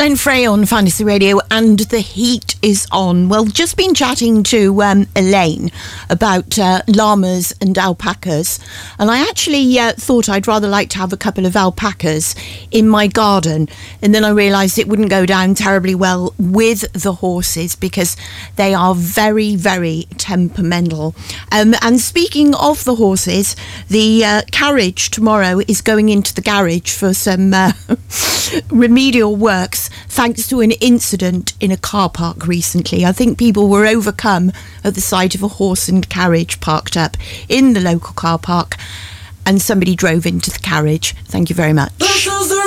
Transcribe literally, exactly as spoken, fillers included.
Glenn Frey on Fantasy Radio, and the heat is on. Well, just been chatting to um, Elaine about uh, llamas and alpacas, and I actually uh, thought I'd rather like to have a couple of alpacas in my garden, and then I realised it wouldn't go down terribly well with the horses because they are very, very temperamental. Um, and speaking of the horses, the uh, carriage tomorrow is going into the garage for some uh, remedial works, thanks to an incident in a car park recently. I think people were overcome at the sight of a horse and carriage parked up in the local car park, and somebody drove into the carriage. Thank you very much.